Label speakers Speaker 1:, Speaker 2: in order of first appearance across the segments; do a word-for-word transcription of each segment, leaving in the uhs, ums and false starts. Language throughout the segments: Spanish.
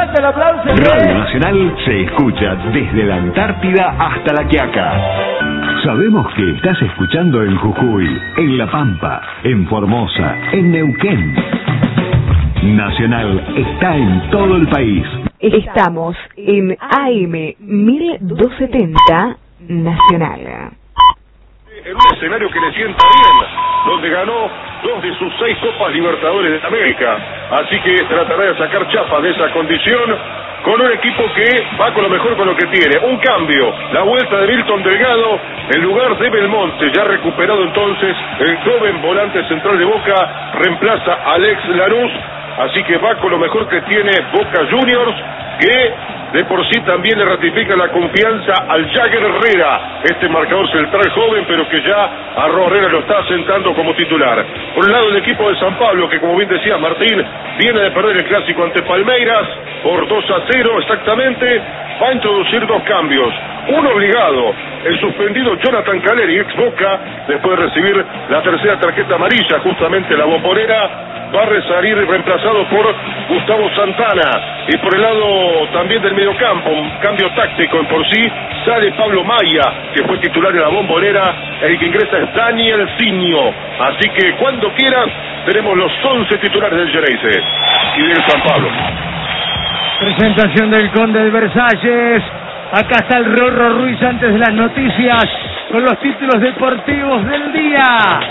Speaker 1: fuerte el aplauso.
Speaker 2: Radio Nacional se escucha desde la Antártida hasta La Quiaca. Sabemos que estás escuchando en Jujuy, en La Pampa, en Formosa, en Neuquén. Nacional está en todo el país.
Speaker 3: Estamos en A M mil doscientos setenta Nacional.
Speaker 4: En un escenario que le sienta bien, donde ganó dos de sus seis Copas Libertadores de América. Así que tratará de sacar chapa de esa condición con un equipo que va con lo mejor con lo que tiene. Un cambio, la vuelta de Milton Delgado en lugar de Belmonte, ya recuperado entonces el joven volante central de Boca, reemplaza a Alex Lanús. Así que va con lo mejor que tiene Boca Juniors, que de por sí también le ratifica la confianza al Jagger Herrera, este marcador central joven, pero que ya a Ro Herrera lo está sentando como titular. Por un lado el equipo de San Pablo, que como bien decía Martín, viene de perder el clásico ante Palmeiras por dos a cero exactamente, va a introducir dos cambios. Uno obligado, el suspendido Jonathan Caleri, ex Boca, después de recibir la tercera tarjeta amarilla, justamente la bombonera, va a salir reemplazado por Gustavo Santana. Y por el lado también del mediocampo, un cambio táctico en por sí, sale Pablo Maya, que fue titular de la bombonera, el que ingresa es Daniel Ciño. Así que cuando quiera tenemos los once titulares del Geneise y del San Pablo.
Speaker 1: Presentación del Conde de Versalles. Acá está el Rorro Ruiz antes de las noticias con los títulos deportivos del día.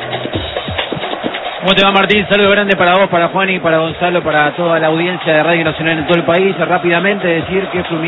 Speaker 5: ¿Cómo te va, Martín? Saludo grande para vos, para Juan y para Gonzalo, para toda la audiencia de Radio Nacional en todo el país. Rápidamente decir que Fluminense